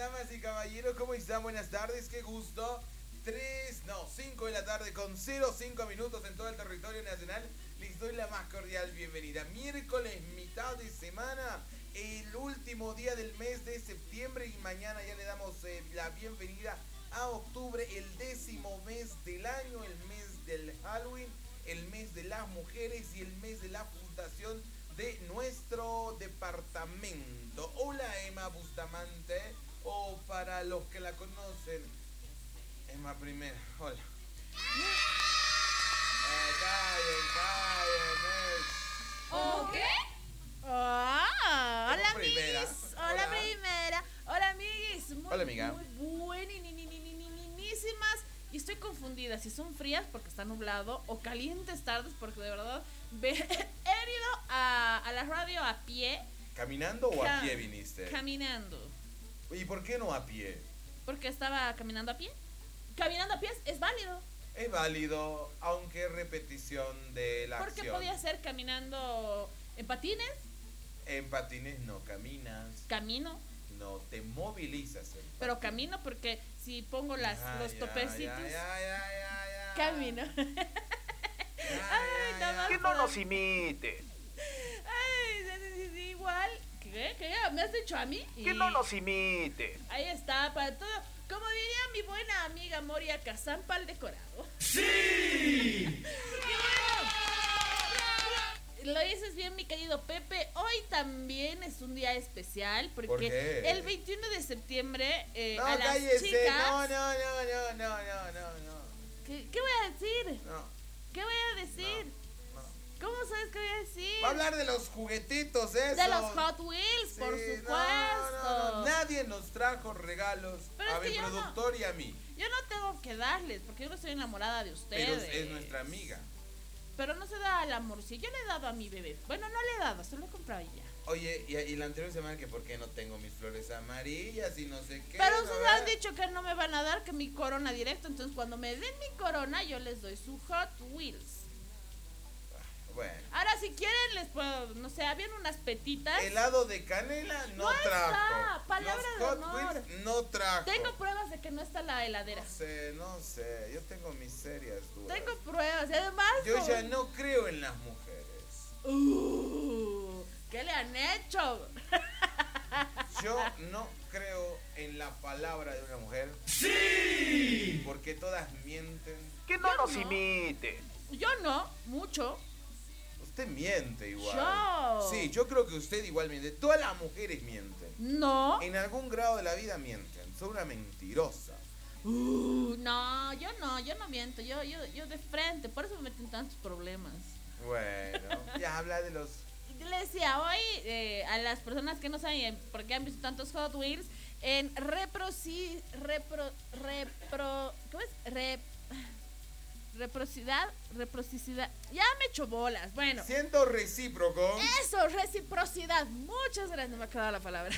damas y caballeros, ¿cómo están? Buenas tardes, qué gusto. 5 de la tarde con 05 minutos en todo el territorio nacional. Les doy la más cordial bienvenida. Miércoles, mitad de semana, el último día del mes de septiembre, y mañana ya le damos la bienvenida a octubre, el 10º mes del año, el mes del Halloween, el mes de las mujeres y el mes de la fundación de nuestro departamento. Hola, Emma Bustamante, o para los que la conocen, Emma Primera. Hola. ¿O qué? Hola, Primera. amiguis. Hola, Primera. Hola, amiguis. Hola, amiga. Muy buenísimas. Y estoy confundida si son frías porque está nublado o calientes tardes porque de verdad he ido a la radio a pie. ¿Caminando o a pie viniste? Caminando. ¿Y por qué no a pie? Porque estaba caminando a pie. Caminando a pie es válido. Es válido, aunque repetición de la Porque acción. podía ser caminando en patines. En patines no caminas. Camino. No te movilizas. Pero camino porque si pongo los topecitos. Ya. Camino. Que no nos imite. Ay, igual. ¿Qué? ¿Me has dicho a mí? Que no nos imite. Ahí está, para todo. Como diría mi buena amiga Moria Kazan, pa'l decorado. ¡Sí! Y bueno, lo dices bien, mi querido Pepe. Hoy también es un día especial porque ¿Por qué? el 21 de septiembre No, a las cállese. chicas... No. ¿Qué voy a decir? No. ¿Qué voy a decir? No. ¿Cómo sabes qué voy a decir? Va a hablar de los juguetitos, eso. De los Hot Wheels, Sí, por supuesto. No. Nadie nos trajo regalos. Pero a es mi que yo productor y a mí. Yo no tengo que darles, porque yo no estoy enamorada de Pero ustedes. es nuestra amiga. Pero no se da el amor, si yo le he dado a mi bebé. Bueno, no le he dado, se lo he comprado ya. Oye, y la anterior semana que por qué no tengo mis flores amarillas y no sé qué. Pero ¿no? ustedes han dicho que no me van a dar que mi corona directo. Entonces cuando me den mi corona, yo les doy su Hot Wheels. Bueno. Ahora si quieren les puedo, no sé, habían unas petitas. Helado de canela no trajo. Está, palabra Los de Hot honor. Wheels no trajo. Tengo pruebas de que no está la heladera. No sé, yo tengo mis serias dudas. Tengo pruebas y además... Yo ya no creo en las mujeres. ¿Qué le han hecho? Yo no creo en la palabra de una mujer. ¡Sí! Porque todas mienten. Que no Yo nos no. imite. Yo no, mucho. Usted miente igual. Yo. Sí, yo creo que usted igual miente. Todas las mujeres mienten. No. En algún grado de la vida mienten. Son una mentirosa. No, yo no miento. Yo de frente. Por eso me meten tantos problemas. Bueno, ya habla de los... Le decía hoy a las personas que no saben por qué han visto tantos Hot Wheels en ¿cómo es? Reciprocidad. Ya me echo bolas. Bueno. Siendo recíproco. Eso, reciprocidad. Muchas gracias, no me ha quedado la palabra.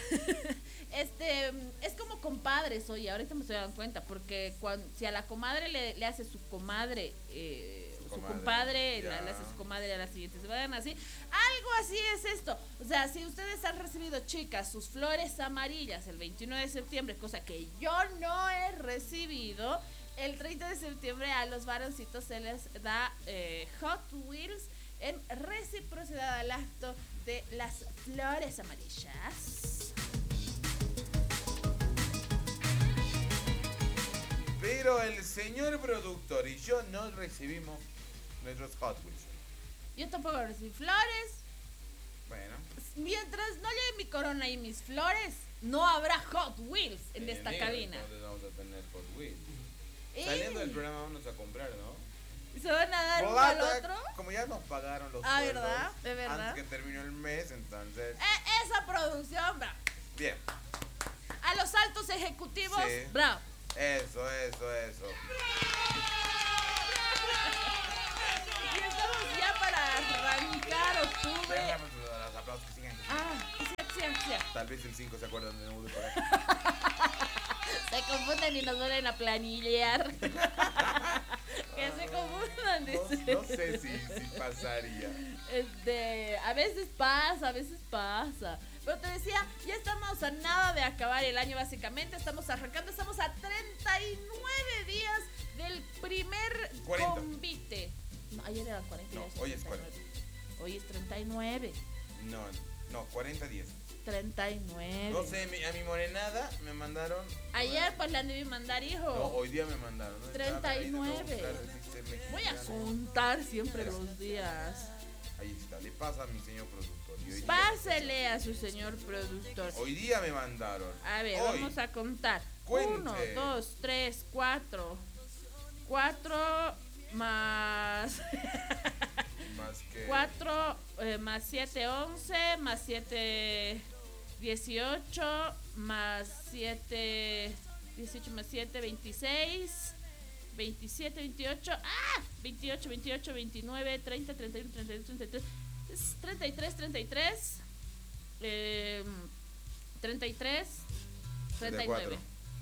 Es como compadres, oye, ahorita me estoy dando cuenta, porque si a la comadre le hace su comadre, su compadre, le hace su comadre a la siguiente, se vayan así. Algo así es esto. O sea, si ustedes han recibido, chicas, sus flores amarillas el 21 de septiembre, cosa que yo no he recibido, el 30 de septiembre a los varoncitos se les da Hot Wheels en reciprocidad al acto de las flores amarillas. Pero el señor productor y yo no recibimos nuestros Hot Wheels. Yo tampoco recibí flores. Bueno. Mientras no lleve mi corona y mis flores, no habrá Hot Wheels en esta cabina. ¿Dónde vamos a tener Hot Wheels? Saliendo del programa vamos a comprar, ¿no? ¿Se van a dar uno Plata, al otro? Como ya nos pagaron los ¿verdad? sueldos ¿De verdad? antes que terminó el mes, entonces... Esa producción, bravo. Bien. A los altos ejecutivos, Sí. bravo. Eso. Y estamos ya para arrancar octubre. Dejamos los aplausos que sigan. Sí. Tal vez el 5 se acuerdan de nuevo por ahí. Se confunden y nos vuelven a planillear. Que se confunden. No sé si pasaría. A veces pasa. Pero te decía, ya estamos a nada de acabar el año básicamente. Estamos arrancando, estamos a 39 días del primer 40. convite. No, ayer eran 40 No, días. hoy es 40. Hoy es 39. No, 40 días. 39. No sé, a mi morenada me mandaron. Ayer pues la debí mandar, hijo. No, hoy día me mandaron. ¿No? 39. Voy a juntar siempre los días. Ahí está, le pasa a mi señor productor. Y hoy día- Pásele a su señor productor. Hoy día me mandaron. A ver, Hoy. vamos a contar. Cuente. 1, 2, 3, 4. 4 más Más que. 4 más 7, 11, más 7, 18, más 7, 18 más 7, 26, 27, 28, 28, 28, 29, 30, 31, 32, 33, 33, 33, 33, 39.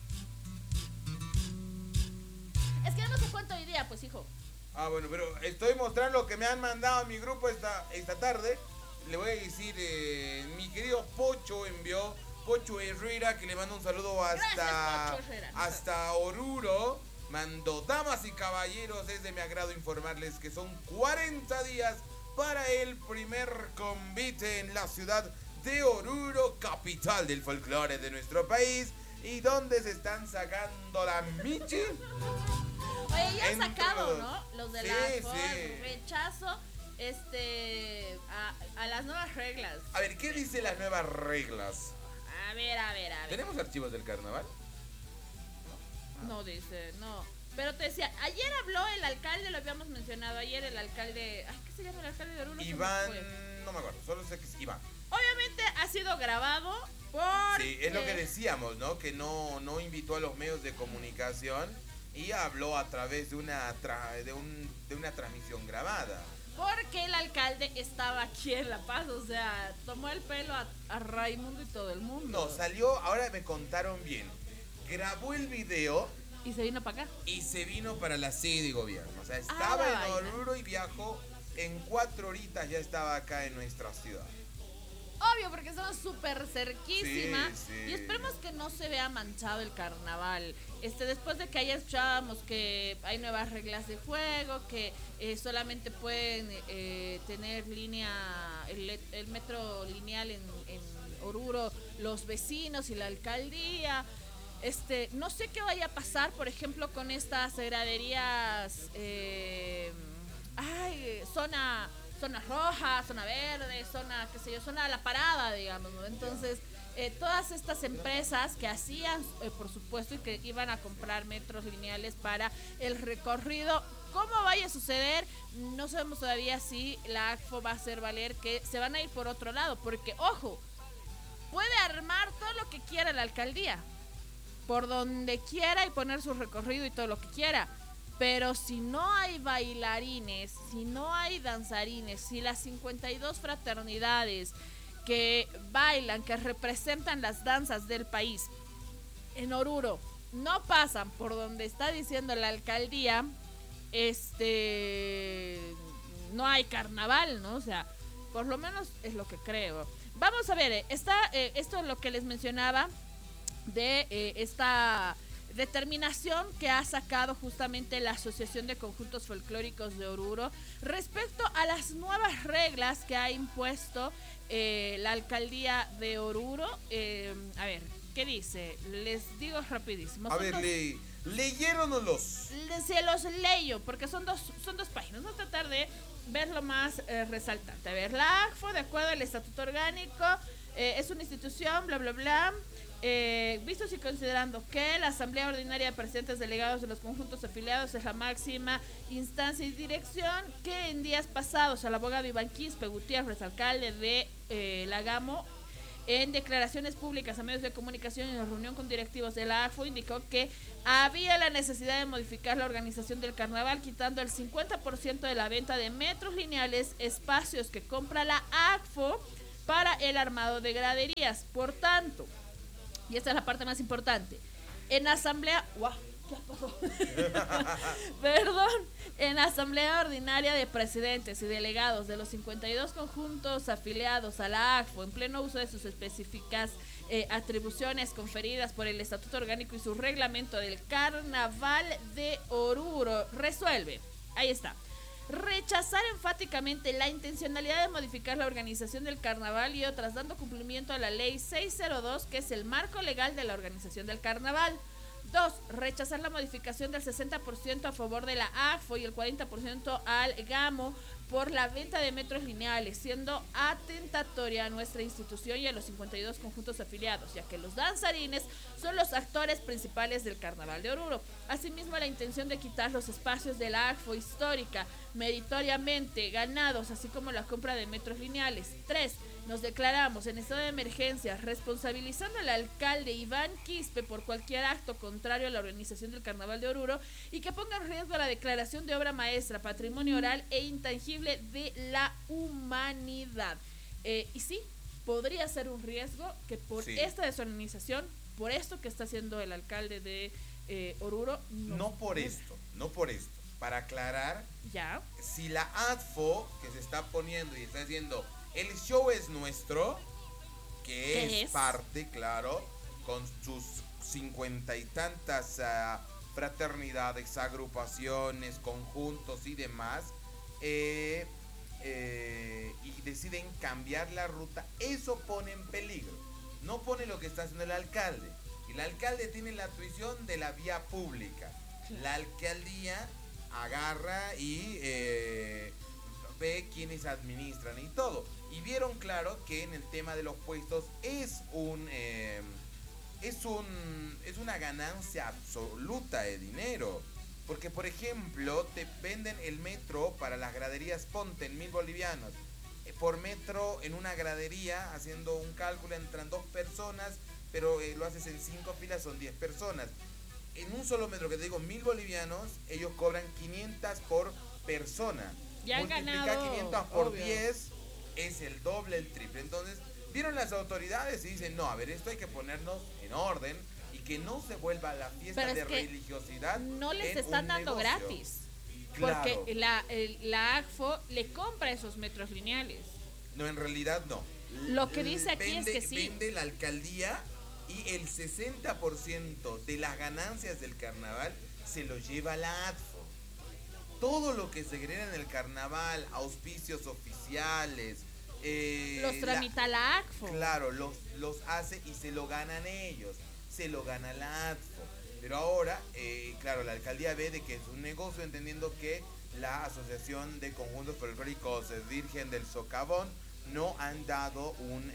Es que no sé cuánto hoy día, pues, hijo. Bueno, pero estoy mostrando lo que me han mandado a mi grupo esta tarde. Le voy a decir, mi querido Pocho envió, Pocho Herrera, que le mando un saludo Gracias, Pocho Herrera. hasta Oruro. Mandó, damas y caballeros, es de mi agrado informarles que son 40 días para el primer convite en la ciudad de Oruro, capital del folclore de nuestro país, y donde se están sacando la michi. Oye, ya han Entre sacado, los- ¿no? Los de Sí, la sí. rechazo a las nuevas reglas. A ver, ¿qué dicen las nuevas reglas? A ver. ¿Tenemos archivos del carnaval? No dice, no. Pero te decía, ayer habló el alcalde, lo habíamos mencionado ayer, el alcalde... ¿Qué se llama el alcalde de Oruro? Se me Iván, fue. no me acuerdo, solo sé que es Iván. Obviamente ha sido grabado porque... Sí, es lo que decíamos, ¿no? Que no invitó a los medios de comunicación y habló a través de una transmisión grabada. Porque el alcalde estaba aquí en La Paz, o sea, tomó el pelo a Raimundo y todo el mundo. No, salió, ahora me contaron bien, grabó el video Y se vino para acá. y se vino para la sede de gobierno. O sea, la estaba en vaina. Oruro y viajó, en 4 horitas ya estaba acá en nuestra ciudad. Obvio, porque estamos súper cerquísima. Sí, sí. Y esperemos que no se vea manchado el carnaval. Después de que ayer escuchábamos que hay nuevas reglas de juego, que solamente pueden tener el metro lineal en Oruro, los vecinos y la alcaldía. No sé qué vaya a pasar, por ejemplo, con estas graderías. Zona roja, zona verde, zona, qué sé yo, zona la parada, digamos, ¿no? Entonces, todas estas empresas que hacían, por supuesto, y que iban a comprar metros lineales para el recorrido, ¿cómo vaya a suceder? No sabemos todavía si la ACFO va a hacer valer que se van a ir por otro lado, porque, ojo, puede armar todo lo que quiera la alcaldía, por donde quiera y poner su recorrido y todo lo que quiera. Pero si no hay bailarines, si no hay danzarines, si las 52 fraternidades que bailan, que representan las danzas del país en Oruro, no pasan por donde está diciendo la alcaldía, no hay carnaval, ¿no? O sea, por lo menos es lo que creo. Vamos a ver, esto es lo que les mencionaba de esta determinación que ha sacado justamente la Asociación de Conjuntos Folclóricos de Oruro respecto a las nuevas reglas que ha impuesto la alcaldía de Oruro. A ver, ¿qué dice? Les digo rapidísimo. A ver, leyéronoslos. Se los leyo porque son dos páginas. Vamos a tratar de ver lo más resaltante. A ver, la ACFO, de acuerdo al estatuto orgánico, es una institución, bla, bla, bla. Vistos y considerando que la Asamblea Ordinaria de Presidentes Delegados de los Conjuntos Afiliados es la máxima instancia y dirección, que en días pasados el abogado Iván Quispe Gutiérrez, alcalde de Lagamo, en declaraciones públicas a medios de comunicación y en reunión con directivos de la AFO, indicó que había la necesidad de modificar la organización del carnaval, quitando el 50% de la venta de metros lineales, espacios que compra la AFO para el armado de graderías. Por tanto, y esta es la parte más importante, en asamblea, ¿Qué pasó? Perdón. En la Asamblea Ordinaria de Presidentes y Delegados de los 52 conjuntos afiliados a la ACFO, en pleno uso de sus específicas atribuciones conferidas por el Estatuto Orgánico y su reglamento del Carnaval de Oruro, resuelve. Ahí está. Rechazar enfáticamente la intencionalidad de modificar la organización del carnaval y otras, dando cumplimiento a la ley 602, que es el marco legal de la organización del carnaval. 2. Rechazar la modificación del 60% a favor de la ACFO y el 40% al GAMO por la venta de metros lineales, siendo atentatoria a nuestra institución y a los 52 conjuntos afiliados, ya que los danzarines son los actores principales del Carnaval de Oruro. Asimismo, la intención de quitar los espacios de la ACFO histórica meritoriamente ganados, así como la compra de metros lineales. 3. Nos declaramos en estado de emergencia, responsabilizando al alcalde Iván Quispe por cualquier acto contrario a la organización del Carnaval de Oruro y que ponga en riesgo la declaración de obra maestra, patrimonio oral e intangible de la humanidad. Y sí, podría ser un riesgo que por esta desorganización, por esto que está haciendo el alcalde de Oruro... No por esto. Para aclarar, ya, si la ADFO que se está poniendo y está diciendo... El show es nuestro, que es parte, claro, con sus 50 y tantas fraternidades, agrupaciones, conjuntos y demás, y deciden cambiar la ruta. Eso pone en peligro, no pone lo que está haciendo el alcalde. El alcalde tiene la tuición de la vía pública. La alcaldía agarra y ve quiénes administran y todo. Y vieron claro que en el tema de los puestos es una ganancia absoluta de dinero. Porque, por ejemplo, te venden el metro para las graderías, ponte en 1.000 bolivianos. Por metro en una gradería, haciendo un cálculo, entran 2 personas, pero lo haces en 5 filas, son 10 personas. En un solo metro, que te digo, 1.000 bolivianos, ellos cobran 500 por persona. Ya han Multiplica ganado, 500 por obvio. 10, es el doble, el triple. Entonces, vieron las autoridades y dicen, no, a ver, esto hay que ponernos en orden y que no se vuelva la fiesta Pero de es que religiosidad. no les en están un dando negocio. gratis. Claro. Porque la ACFO le compra esos metros lineales. No, en realidad no. Lo que dice aquí es que sí. Vende la alcaldía y el 60% de las ganancias del carnaval se lo lleva la ADFO. Todo lo que se genera en el carnaval, auspicios oficiales, Los tramita la ACFO. Claro, los hace y se lo ganan ellos, se lo gana la ADFO. Pero ahora, claro, la alcaldía ve de que es un negocio, entendiendo que la Asociación de Conjuntos Folclóricos Virgen del Socavón no han dado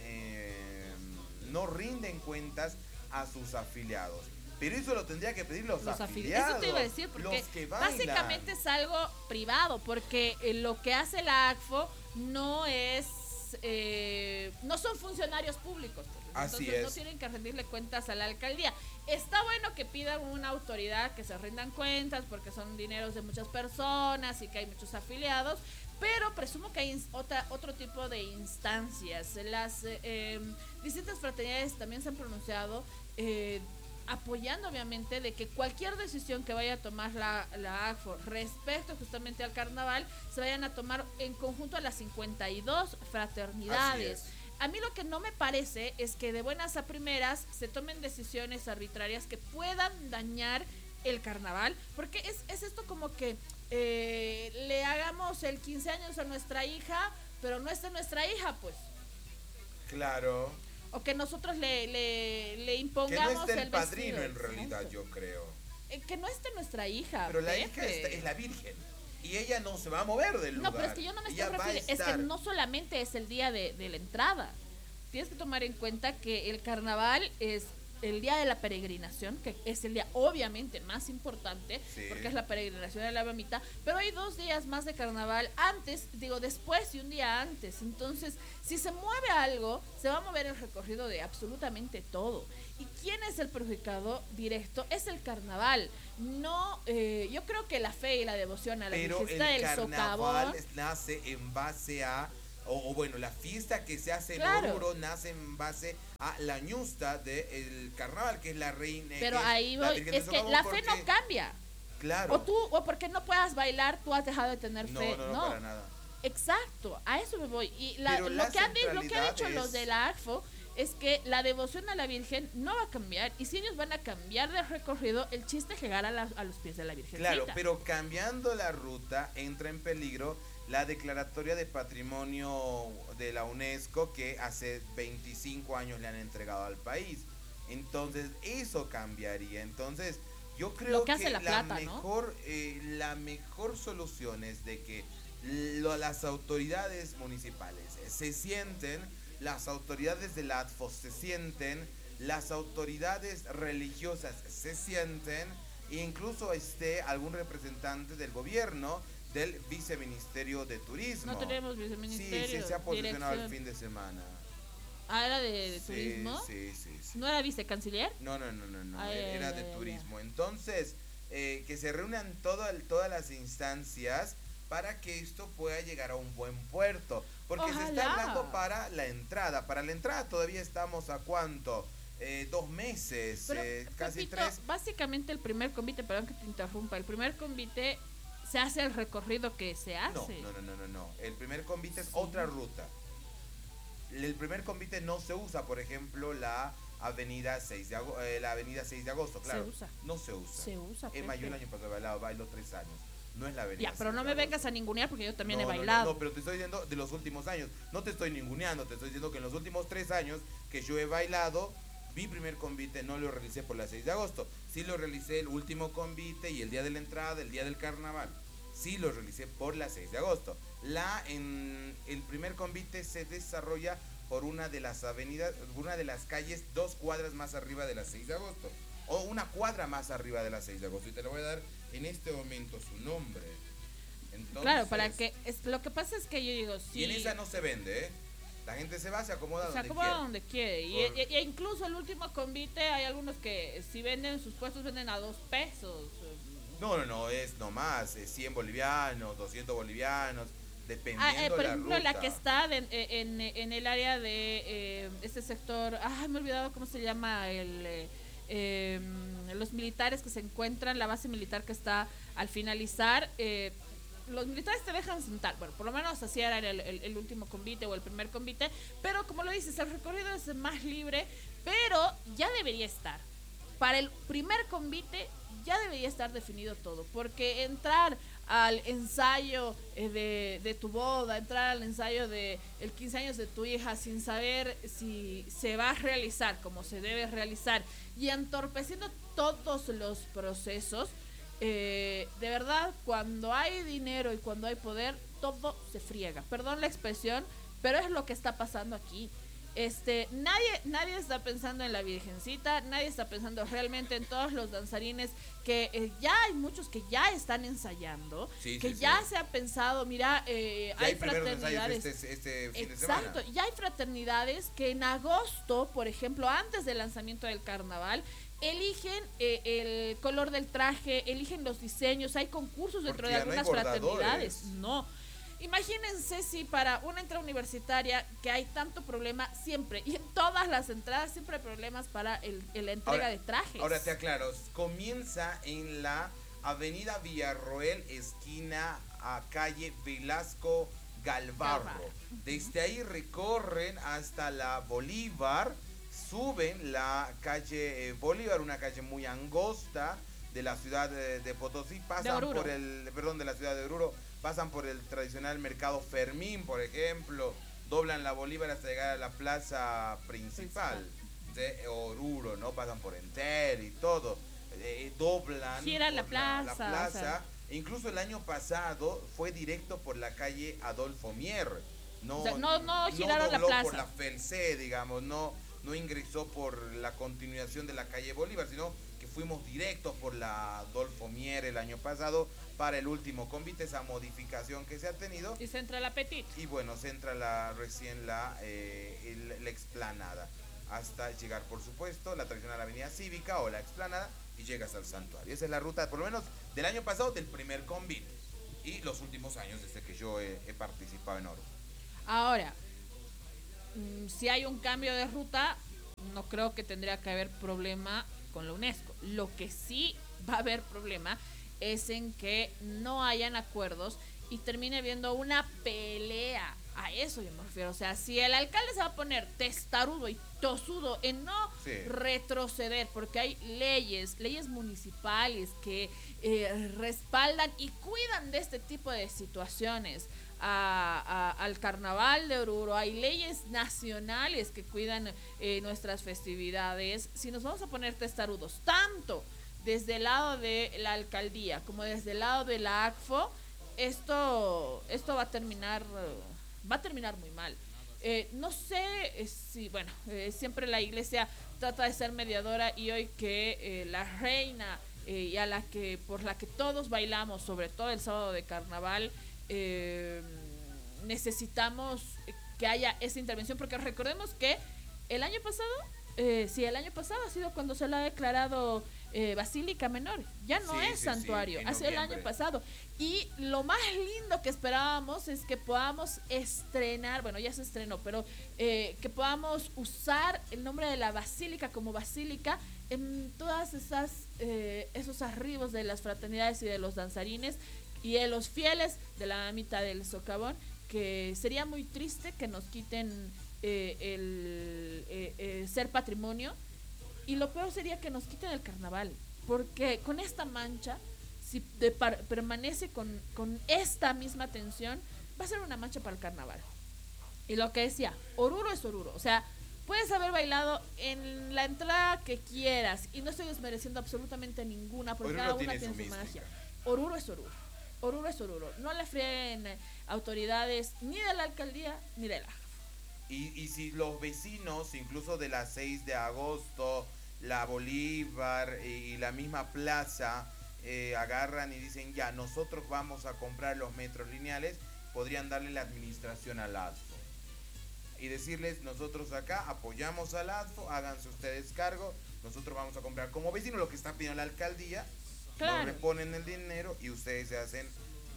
no rinden cuentas a sus afiliados. Pero eso lo tendría que pedir los afiliados. Eso te iba a decir, porque los que bailan. básicamente es algo privado, porque lo que hace la ACFO no es... no son funcionarios públicos. Así Entonces no es. tienen que rendirle cuentas a la alcaldía. Está bueno que pidan una autoridad que se rindan cuentas, porque son dineros de muchas personas y que hay muchos afiliados, pero presumo que hay otro tipo de instancias. Las distintas fraternidades también se han pronunciado apoyando, obviamente, de que cualquier decisión que vaya a tomar la ACFO respecto justamente al carnaval se vayan a tomar en conjunto a las 52 fraternidades. A mí lo que no me parece es que de buenas a primeras se tomen decisiones arbitrarias que puedan dañar el carnaval, porque es esto como que le hagamos el 15 años a nuestra hija, pero no es de nuestra hija, pues. Claro. O que nosotros le impongamos que no esté el padrino vestido. en realidad, yo creo. Que no esté nuestra hija. Pero la Pepe. hija es la Virgen. Y ella no se va a mover del lugar. No, pero es que yo no me estoy Ella va a refiriendo. Es que estar. no solamente es el día de la entrada. Tienes que tomar en cuenta que el carnaval es el día de la peregrinación, que es el día obviamente más importante, Sí. porque es la peregrinación de la mamita, pero hay 2 días más de carnaval después y un día antes. Entonces, si se mueve algo, se va a mover el recorrido de absolutamente todo. ¿Y quién es el perjudicado directo? Es el carnaval. No, yo creo que la fe y la devoción a la Pero Virgencita el del carnaval Socavón. nace en base a o bueno, la fiesta que se hace en Claro. Oruro nace en base a la ñusta del carnaval, que es la reina. Pero que es ahí la voy, Virgen de es que Socavón, la fe porque- no cambia. Claro. O tú, o porque no puedas bailar, tú has dejado de tener no, fe. no, para nada. Exacto, a eso me voy. Y Pero lo la que han dicho centralidad los es- de la ARFO es que la devoción a la Virgen no va a cambiar. Y si ellos van a cambiar de recorrido, el chiste es llegar a los pies de la Virgen. Claro, pero cambiando la ruta entra en peligro la declaratoria de patrimonio de la UNESCO que hace 25 años le han entregado al país. Entonces, eso cambiaría. Entonces, yo creo Lo que hace La Plata, ¿no? la mejor solución es de que las autoridades municipales se sienten, las autoridades de la ATFO se sienten, las autoridades religiosas se sienten, e incluso esté algún representante del gobierno, del viceministerio de turismo. No tenemos Sí, viceministerio. sí, se ha posicionado el dirección. fin de semana. Ah, era de Sí, turismo. Sí, sí, sí. ¿No era vicecanciller? No, Ah, era ya, de ya, turismo. Entonces, que se reúnan todas las instancias para que esto pueda llegar a un buen puerto. Porque se está Ojalá. hablando para la entrada. Para la entrada todavía estamos a ¿cuánto? 2 meses, Pero, casi Pepito, 3. básicamente el primer convite, perdón que te interrumpa, el primer convite se hace el recorrido que se hace. No. El primer convite es Sí. otra ruta. El primer convite no se usa, por ejemplo, la avenida 6 de agosto, claro. Se usa. No se usa. Se usa, Emma, yo el Pepe. año pasado bailo 3 años. No es la avenida. Ya, pero 6 no de me agosto. vengas a ningunear porque yo también he No, bailado. No, pero te estoy diciendo de los últimos años. No te estoy ninguneando, te estoy diciendo que en los últimos 3 años que yo he bailado, mi primer convite no lo realicé por la 6 de agosto. Sí lo realicé el último convite y el día de la entrada, el día del carnaval. Sí lo realicé por la 6 de agosto. El primer convite se desarrolla por una de las avenidas, una de las calles 2 cuadras más arriba de la 6 de agosto. O una cuadra más arriba de la 6 de agosto. Y te lo voy a dar en este momento su nombre. Entonces, Claro, para que lo que pasa es que yo digo, sí, y en esa no se vende, ¿eh? La gente se va, se acomoda se donde acomoda quiera. donde quiere. Y incluso el último convite hay algunos que si venden sus puestos venden a 2 pesos. No, es nomás, 100 bolivianos, 200 bolivianos, dependiendo Por la ejemplo, ruta. la que está en el área de este sector, me he olvidado cómo se llama, los militares que se encuentran, la base militar que está al finalizar. Los militares te dejan sentar, bueno, por lo menos así era el último convite o el primer convite, pero como lo dices, el recorrido es más libre, pero ya debería estar. Para el primer convite ya debería estar definido todo, porque entrar al ensayo de tu boda, entrar al ensayo de el 15 años de tu hija sin saber si se va a realizar como se debe realizar y entorpeciendo todos los procesos, de verdad, cuando hay dinero y cuando hay poder, todo se friega. Perdón la expresión, pero es lo que está pasando aquí. Nadie está pensando en la Virgencita, nadie está pensando realmente en todos los danzarines que ya hay muchos que ya están ensayando, Sí, que sí, ya sí. se ha pensado, mira, Ya hay primeros ensayos fraternidades. este fin de semana. Exacto, ya hay fraternidades que en agosto, por ejemplo, antes del lanzamiento del carnaval, eligen el color del traje, eligen los diseños, hay concursos dentro Porque de ya no hay algunas bordadores. fraternidades. No. Imagínense si para una entrada universitaria que hay tanto problema siempre, y en todas las entradas siempre hay problemas para la entrega de trajes. Ahora te aclaro, comienza en la avenida Villarroel, esquina a calle Velasco Galvarro. Desde ahí recorren hasta la Bolívar, suben la calle Bolívar, una calle muy angosta de la ciudad de Potosí, pasan Oruro. de la ciudad de Oruro, pasan por el tradicional mercado Fermín, por ejemplo, doblan la Bolívar hasta llegar a la plaza principal de Oruro, ¿no? Pasan por Entel y todo, doblan Giran la por plaza, plaza. o sea. Incluso el año pasado fue directo por la calle Adolfo Mier. No, O sea, no giraron la dobló plaza. por la Felce, digamos, no ingresó por la continuación de la calle Bolívar, sino que fuimos directos por la Adolfo Mier el año pasado para el último convite, esa modificación que se ha tenido. Y se entra el apetito. Y bueno, se entra recién la explanada, hasta llegar, por supuesto, la tradicional avenida cívica o la explanada, y llegas al santuario. Esa es la ruta, por lo menos, del año pasado, del primer convite, y los últimos años desde que yo he participado en Oro. Ahora, si hay un cambio de ruta, no creo que tendría que haber problema con la UNESCO. Lo que sí va a haber problema es en que no hayan acuerdos y termine habiendo una pelea. A eso yo me refiero. O sea, si el alcalde se va a poner testarudo y tosudo en no retroceder, porque hay leyes municipales que respaldan y cuidan de este tipo de situaciones. Al carnaval de Oruro, hay leyes nacionales que cuidan nuestras festividades. Si nos vamos a poner testarudos, tanto desde el lado de la alcaldía como desde el lado de la ACFO, esto va a terminar muy mal. No sé si, bueno, siempre la iglesia trata de ser mediadora, y hoy que la reina y por la que todos bailamos, sobre todo el sábado de carnaval, necesitamos que haya esa intervención, porque recordemos que el año pasado ha sido cuando se la ha declarado Basílica Menor, ya no es santuario, ha sido el año pasado. Y lo más lindo que esperábamos es que podamos estrenar, bueno, ya se estrenó, pero que podamos usar el nombre de la basílica como basílica en todas esos arribos de las fraternidades y de los danzarines y de los fieles de la mitad del socavón, que sería muy triste que nos quiten el ser patrimonio, y lo peor sería que nos quiten el carnaval, porque con esta mancha, si permanece con esta misma tensión, va a ser una mancha para el carnaval. Y lo que decía, Oruro es Oruro, o sea, puedes haber bailado en la entrada que quieras, y no estoy desmereciendo absolutamente ninguna, porque cada una tiene su magia. Oruro es Oruro. Oruro es Oruro. No le frieguen autoridades ni de la alcaldía ni de la AFO. Y si los vecinos, incluso de la 6 de agosto, la Bolívar y la misma plaza, agarran y dicen, ya, nosotros vamos a comprar los metros lineales, podrían darle la administración al ADFO. Y decirles, nosotros acá apoyamos al ADFO, háganse ustedes cargo, nosotros vamos a comprar como vecinos lo que está pidiendo la alcaldía. Claro. Nos reponen el dinero y ustedes se hacen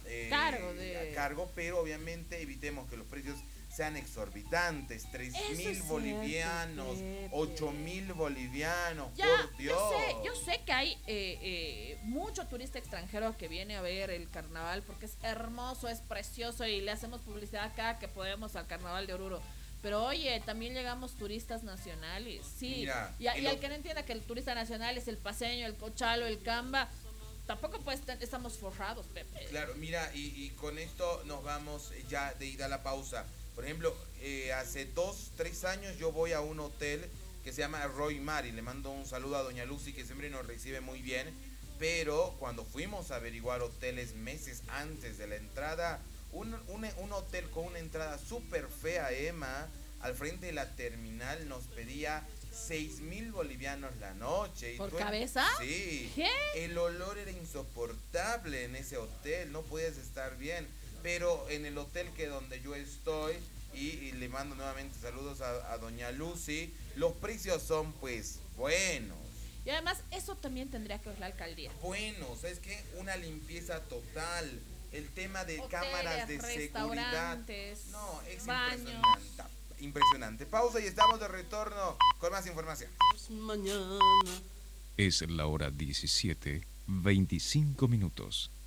cargo, pero obviamente evitemos que los precios sean exorbitantes. 3.000 bolivianos, 8.000 bolivianos, ya, por Dios. Yo sé que hay mucho turista extranjero que viene a ver el carnaval porque es hermoso, es precioso, y le hacemos publicidad acá que podemos al carnaval de Oruro. Pero oye, también llegamos turistas nacionales, sí. Mira, y al que no entienda que el turista nacional es el paseño, el cochalo, el camba, tampoco pues estamos forrados, Pepe. Claro, mira, y con esto nos vamos ya de ida a la pausa. Por ejemplo, hace 2-3 años yo voy a un hotel que se llama Roy Mari. Le mando un saludo a doña Lucy, que siempre nos recibe muy bien. Pero cuando fuimos a averiguar hoteles meses antes de la entrada, un hotel con una entrada súper fea, Emma, al frente de la terminal, nos pedía 6.000 bolivianos la noche. ¿Por cabeza? Sí. ¿Qué? El olor era insoportable en ese hotel, no podías estar bien. Pero en el hotel que donde yo estoy, y le mando nuevamente saludos a doña Lucy, los precios son pues buenos. Y además eso también tendría que ver la alcaldía. Bueno, ¿sabes qué? Una limpieza total. El tema de hoteles, cámaras de seguridad. No, es baños. Impresionante. Pausa y estamos de retorno con más información. Mañana. Es la hora 17:25.